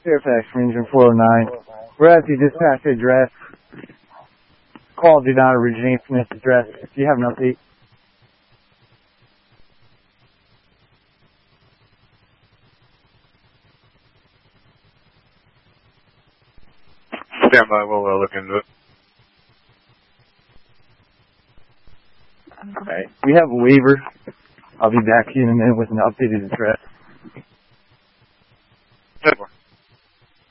Fairfax Ranger 409. We're at the dispatch address. Call did not originate from this address. Do you have an update? Stand by, we'll look into it. Alright, we have a waiver. I'll be back in a minute with an updated address.